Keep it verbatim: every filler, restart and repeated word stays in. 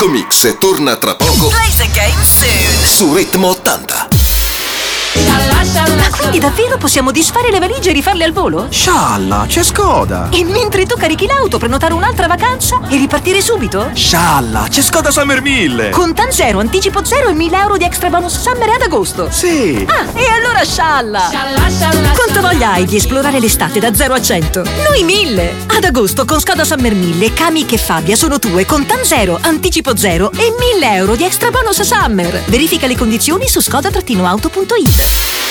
Disco Mix torna tra poco. Play the game soon. Su Ritmo ottanta. Ma quindi davvero possiamo disfare le valigie e rifarle al volo? Scialla, c'è Skoda! E mentre tu carichi l'auto, prenotare un'altra vacanza e ripartire subito? Scialla, c'è Skoda Summer mille! Con Tan Zero, anticipo zero e mille euro di extra bonus summer ad agosto. Sì! Ah, e allora scialla! Scialla, scialla! Quanto voglia hai di esplorare l'estate da zero a cento? Noi mille! Ad agosto con Skoda Summer mille, Kamiq e Fabia sono tue con Tan Zero, anticipo zero e mille euro di extra bonus summer. Verifica le condizioni su skoda auto punto it.